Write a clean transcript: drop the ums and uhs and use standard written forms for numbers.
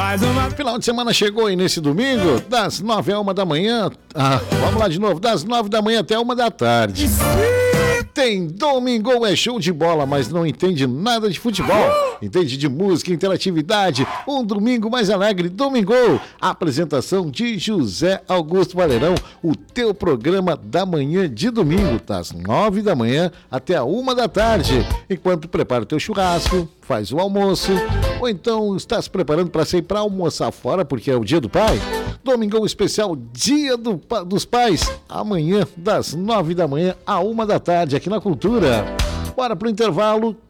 Final de semana chegou e nesse domingo, das 9 à 1 da manhã. Vamos lá de novo, das 9 da manhã até 1 da tarde. Tem Domingão, é show de bola, mas não entende nada de futebol. Entende de música, interatividade. Um domingo mais alegre, Domingão. Apresentação de José Augusto Valerão, o teu programa da manhã de domingo, das 9 da manhã até a 1 da tarde. Enquanto prepara o teu churrasco, faz o almoço, ou então está se preparando para sair para almoçar fora, porque é o dia do pai. Domingão especial, Dia dos Pais, amanhã das 9 da manhã à 1 da tarde, aqui na Cultura. Bora pro intervalo,